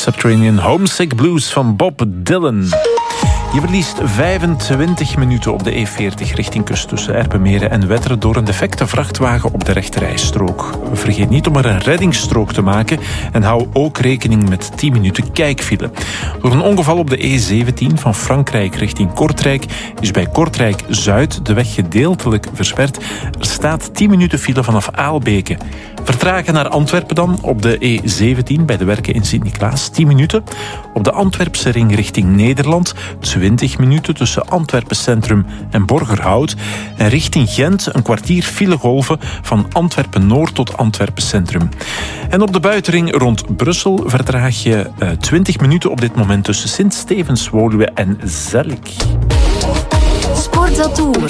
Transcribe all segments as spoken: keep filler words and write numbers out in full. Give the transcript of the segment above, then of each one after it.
Subterranean Homesick Blues van Bob Dylan. Je verliest vijfentwintig minuten op de E veertig richting kust tussen Erpenmeren en Wetteren door een defecte vrachtwagen op de rechterrijstrook. Vergeet niet om er een reddingsstrook te maken en hou ook rekening met tien minuten kijkfile. Door een ongeval op de E zeventien van Frankrijk richting Kortrijk is bij Kortrijk Zuid de weg gedeeltelijk versperrt. Er staat tien minuten file vanaf Aalbeke. Vertragen naar Antwerpen dan op de E zeventien bij de werken in Sint-Niklaas, tien minuten. Op de Antwerpse ring richting Nederland, twintig minuten tussen Antwerpen Centrum en Borgerhout. En richting Gent een kwartier filegolven van Antwerpen Noord tot Antwerpen Centrum. En op de buitenring rond Brussel vertraag je uh, twintig minuten op dit moment tussen Sint-Stevens-Woluwe en Zellik. Sportatour.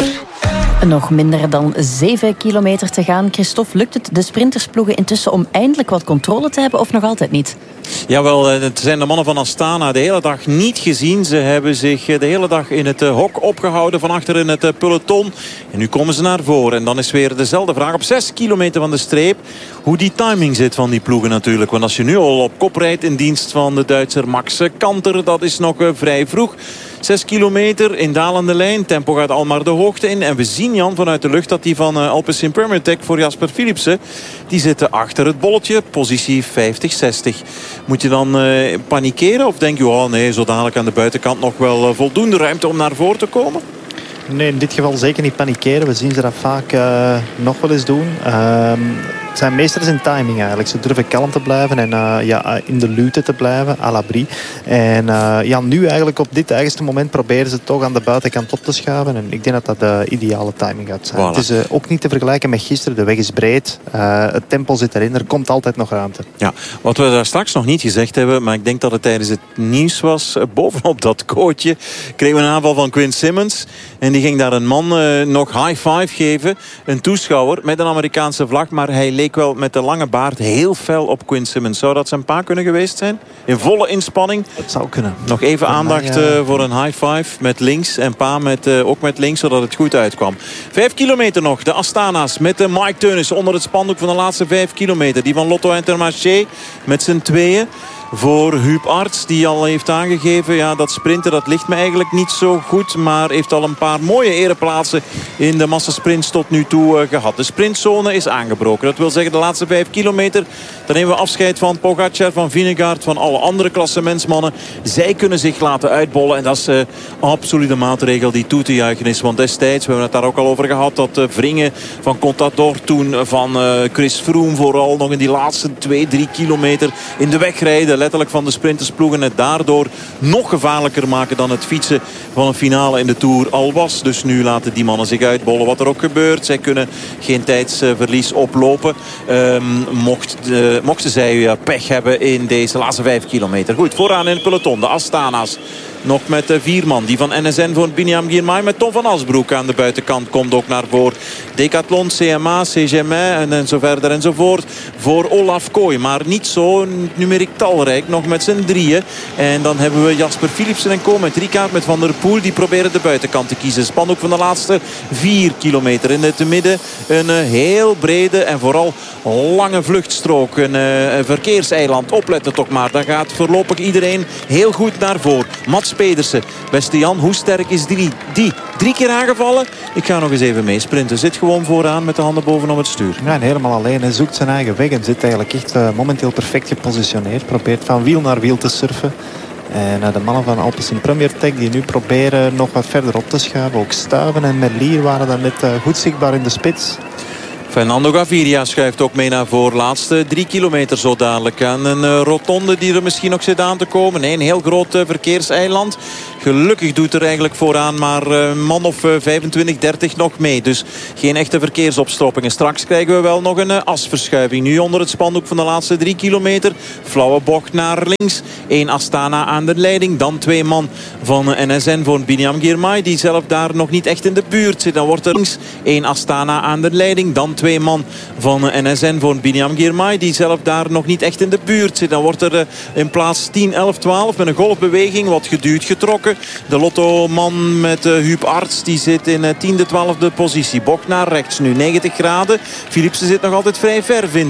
Nog minder dan zeven kilometer te gaan. Christophe, lukt het de sprintersploegen intussen om eindelijk wat controle te hebben of nog altijd niet? Jawel, het zijn de mannen van Astana de hele dag niet gezien. Ze hebben zich de hele dag in het hok opgehouden van achter in het peloton. En nu komen ze naar voren. En dan is weer dezelfde vraag op zes kilometer van de streep. Hoe die timing zit van die ploegen natuurlijk. Want als je nu al op kop rijdt in dienst van de Duitser Max Kanter, dat is nog vrij vroeg. Zes kilometer in dalende lijn. Tempo gaat al maar de hoogte in. En we zien, Jan, vanuit de lucht dat die van uh, Alpecin Premier Tech voor Jasper Philipsen, die zitten achter het bolletje. Positie vijftig zestig. Moet je dan uh, panikeren? Of denk je, oh nee, zo dadelijk aan de buitenkant nog wel uh, voldoende ruimte om naar voren te komen? Nee, in dit geval zeker niet panikeren. We zien ze dat vaak uh, nog wel eens doen. Uh, het zijn meesters in timing eigenlijk. Ze durven kalm te blijven en uh, ja, in de luwte te blijven, à l'abri. En uh, ja, nu eigenlijk op dit eigenste moment proberen ze toch aan de buitenkant op te schuiven. En ik denk dat dat de ideale timing gaat zijn. Voilà. Het is uh, ook niet te vergelijken met gisteren. De weg is breed. Uh, het tempo zit erin. Er komt altijd nog ruimte. Ja, wat we daar straks nog niet gezegd hebben, maar ik denk dat het tijdens het nieuws was, uh, bovenop dat kootje kregen we een aanval van Quinn Simmons. En die ging daar een man uh, nog high five geven. Een toeschouwer met een Amerikaanse vlag. Maar hij leek wel met de lange baard heel fel op Quinn Simmons. Zou dat zijn pa kunnen geweest zijn? In volle inspanning. Dat zou kunnen. Nog even aandacht uh, voor een high five met links. En pa met, uh, ook met links, zodat het goed uitkwam. Vijf kilometer nog. De Astana's met uh, Mike Teunis onder het spandoek van de laatste vijf kilometer. Die van Lotto Intermarché met z'n tweeën. Voor Huub Arts, die al heeft aangegeven, ja, dat sprinten dat ligt me eigenlijk niet zo goed. Maar heeft al een paar mooie ereplaatsen in de massasprints tot nu toe uh, gehad. De sprintzone is aangebroken. Dat wil zeggen de laatste vijf kilometer. Dan nemen we afscheid van Pogacar, van Vingegaard, van alle andere klassementsmannen. Zij kunnen zich laten uitbollen. En dat is uh, absoluut een maatregel die toe te juichen is. Want destijds, we hebben het daar ook al over gehad, dat uh, wringen van Contador toen, van uh, Chris Froome vooral nog in die laatste twee, drie kilometer in de weg rijden. Letterlijk van de sprintersploegen het daardoor nog gevaarlijker maken dan het fietsen van een finale in de Tour al was. Dus nu laten die mannen zich uitbollen wat er ook gebeurt. Zij kunnen geen tijdsverlies oplopen. Um, mocht de, mochten zij uh, pech hebben in deze laatste vijf kilometer. Goed, vooraan in het peloton. De Astana's. Nog met uh, vier man. Die van N S N voor Biniam Girmay. Met Tom van Asbroek aan de buitenkant komt ook naar voren. Decathlon, C M A, C G M en, en zo verder enzovoort. Voor Olaf Kooi. Maar niet zo numeriek talrijk. Nog met z'n drieën. En dan hebben we Jasper Philipsen en co. Met Rickaard, met Van der Poel. Die proberen de buitenkant te kiezen. Spandoek van de laatste vier kilometer. In het midden een uh, heel brede en vooral lange vluchtstrook. Een uh, verkeerseiland. Opletten toch maar. Daar gaat voorlopig iedereen heel goed naar voren. Mats Pedersen. Beste Jan, hoe sterk is die? Die drie keer aangevallen. Ik ga nog eens even meesprinten. Zit gewoon vooraan met de handen bovenop het stuur. Ja, en helemaal alleen. Hij zoekt zijn eigen weg en zit eigenlijk echt uh, momenteel perfect gepositioneerd. Probeert van wiel naar wiel te surfen. En uh, de mannen van Alpecin Premier Tech die nu proberen nog wat verder op te schuiven. Ook Stuiven en Merlier waren dan net uh, goed zichtbaar in de spits. Fernando Gaviria schuift ook mee naar voren. Laatste drie kilometer zo dadelijk. Aan een uh, rotonde die er misschien nog zit aan te komen. Nee, een heel groot uh, verkeerseiland. Gelukkig doet er eigenlijk vooraan maar een uh, man of uh, vijfentwintig, dertig nog mee. Dus geen echte verkeersopstoppingen. Straks krijgen we wel nog een uh, asverschuiving. Nu onder het spandoek van de laatste drie kilometer. Flauwe bocht naar links. Eén Astana aan de leiding. Dan twee man van uh, N S N voor Biniam Girmay. Die zelf daar nog niet echt in de buurt zit. Dan wordt er links één Astana aan de leiding. Dan twee man van uh, N S N voor Biniam Girmay. Die zelf daar nog niet echt in de buurt zit. Dan wordt er uh, in plaats tien, elf, twaalf met een golfbeweging wat geduwd getrokken. De Lotto-man met uh, Huub Arts die zit in uh, tiende, twaalfde positie. Bocht naar rechts nu, negentig graden. Philipsen zit nog altijd vrij ver, vindt